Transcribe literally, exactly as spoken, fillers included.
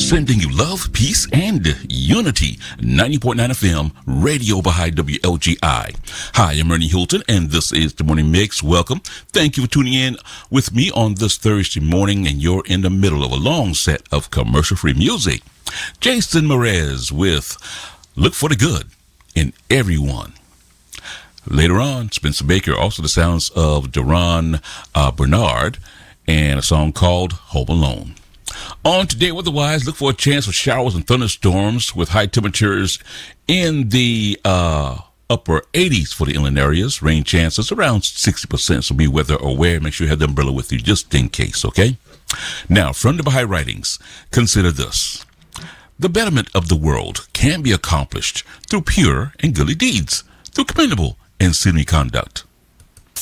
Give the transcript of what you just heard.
Sending you love, peace, and unity. ninety point nine F M, Radio Baha'i W L G I. Hi, I'm Ernie Hilton, and this is The Morning Mix. Welcome. Thank you for tuning in with me on this Thursday morning, and you're in the middle of a long set of commercial-free music. Jason Mraz with Look for the Good in Everyone. Later on, Spencer Baker, also the sounds of Deron uh, Bernard, and a song called Home Alone. On today, weather-wise, look for a chance for showers and thunderstorms with high temperatures in the uh, upper eighties for the inland areas. Rain chances around sixty percent, so be weather aware. Make sure you have the umbrella with you just in case, okay? Now, from the Baha'i writings, consider this. The betterment of the world can be accomplished through pure and goodly deeds, through commendable and seemly conduct.